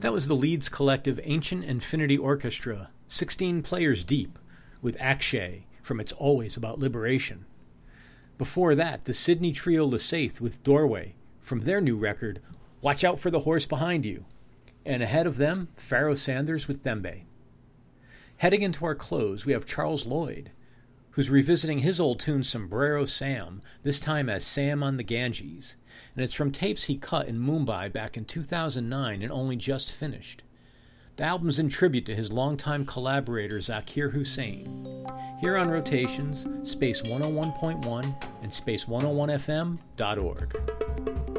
That was the Leeds collective Ancient Infinity Orchestra, 16 players deep, with Akshay from It's Always About Liberation. Before that, the Sydney trio Lesaith with Doorway from their new record, Watch Out for the Horse Behind You. And ahead of them, Pharoah Sanders with Thembe. Heading into our close, we have Charles Lloyd, who's revisiting his old tune Sombrero Sam, this time as Sam on the Ganges, and it's from tapes he cut in Mumbai back in 2009 and only just finished. The album's in tribute to his longtime collaborator Zakir Hussain. Here on Rotations, Space 101.1 and Space101fm.org.